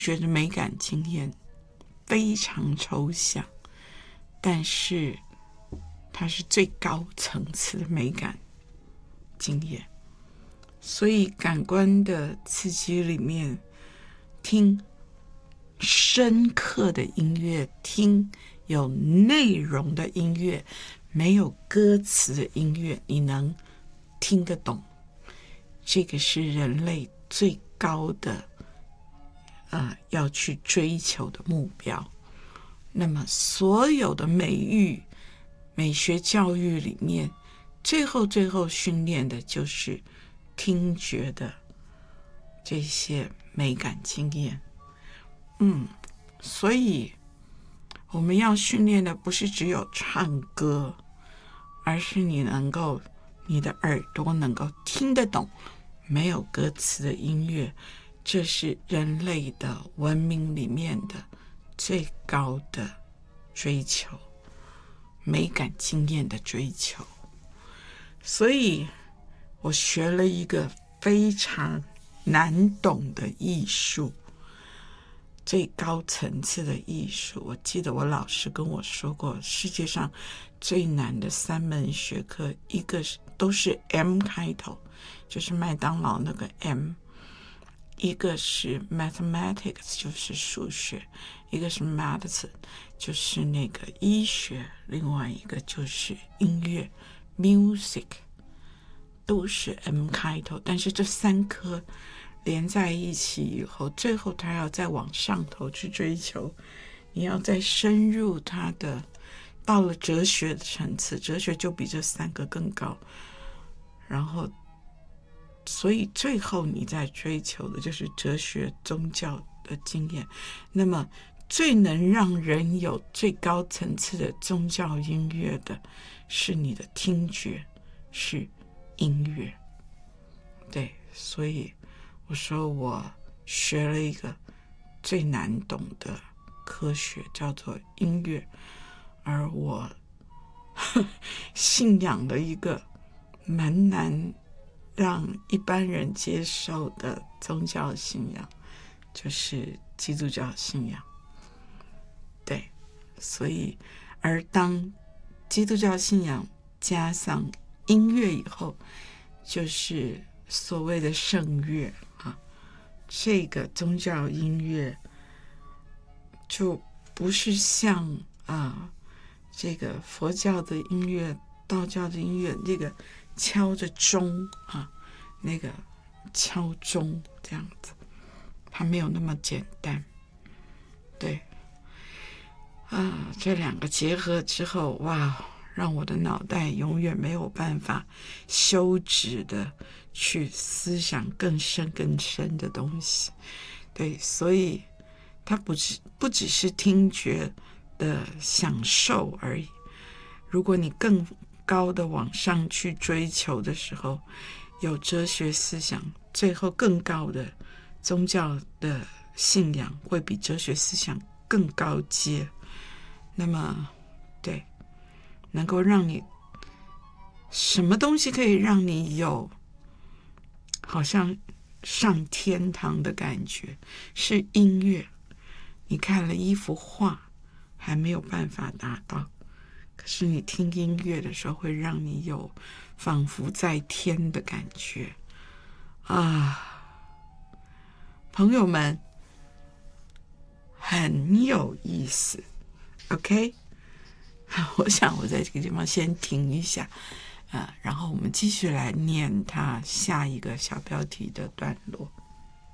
觉得美感经验非常抽象，但是它是最高层次的美感经验。所以感官的刺激里面，听深刻的音乐，听有内容的音乐，没有歌词的音乐，你能听得懂，这个是人类最高的要去追求的目标。那么所有的美学教育里面，最后训练的就是听觉的这些美感经验。所以我们要训练的不是只有唱歌，而是你的耳朵能够听得懂没有歌词的音乐，这是人类的文明里面的最高的追求，美感经验的追求。所以我学了一个非常难懂的艺术，最高层次的艺术。我记得我老师跟我说过，世界上最难的3门学科，一个都是 M 开头，就是麦当劳那个 M， 一个是 mathematics， 就是数学，一个是 medicine， 就是那个医学，另外一个就是音乐 music， 都是 M 开头。但是这3科连在一起以后，最后他要再往上头去追求，你要再深入他的，到了哲学的层次，哲学就比这3个更高。然后所以最后你在追求的就是哲学宗教的经验。那么最能让人有最高层次的宗教音乐的是你的听觉，是音乐。对，所以我说我学了一个最难懂的科学，叫做音乐，而我信仰的一个蛮难让一般人接受的宗教信仰，就是基督教信仰。对，所以而当基督教信仰加上音乐以后，就是所谓的圣乐啊，这个宗教音乐就不是像这个佛教的音乐、道教的音乐，这个敲着钟那个敲钟这样子，它没有那么简单。对这2个结合之后，哇，让我的脑袋永远没有办法休止的去思想更深的东西。对，所以它不只是听觉的享受而已。如果你更高的往上去追求的时候，有哲学思想，最后更高的宗教的信仰会比哲学思想更高阶。那么对，能够让你什么东西可以让你有好像上天堂的感觉，是音乐。你看了一幅画还没有办法达到，可是你听音乐的时候会让你有仿佛在天的感觉朋友们，很有意思。 OK， 我想我在这个地方先停一下然后我们继续来念它下一个小标题的段落。